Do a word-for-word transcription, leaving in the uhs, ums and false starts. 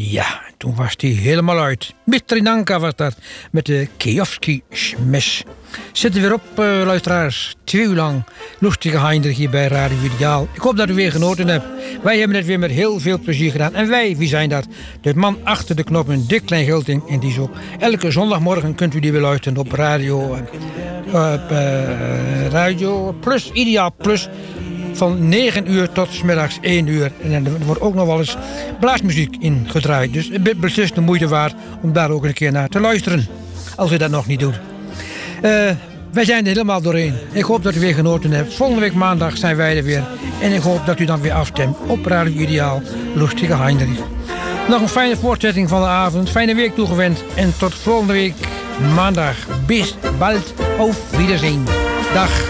Ja, toen was hij helemaal uit. Mitrinanka was dat, met de Kijovski Smes. Zet er weer op, uh, luisteraars. Twee uur lang lustige Heinrich hier bij Radio Ideaal. Ik hoop dat u weer genoten hebt. Wij hebben het weer met heel veel plezier gedaan. En wij, wie zijn dat? De man achter de knoppen, Dick Klein-Gilting. En die zo elke zondagmorgen kunt u die weer luisteren op Radio, uh, op, uh, Radio Plus, Ideaal Plus. Van negen uur tot 's middags één uur. En er wordt ook nog wel eens blaasmuziek in gedraaid. Dus het is beslist de moeite waard om daar ook een keer naar te luisteren. Als u dat nog niet doet. Uh, wij zijn er helemaal doorheen. Ik hoop dat u weer genoten hebt. Volgende week maandag zijn wij er weer. En ik hoop dat u dan weer afstemt op Radio Ideaal. Lustige Heinrich. Nog een fijne voortzetting van de avond. Fijne week toegewend. En tot volgende week maandag. Bis bald. Auf Wiedersehen. Dag.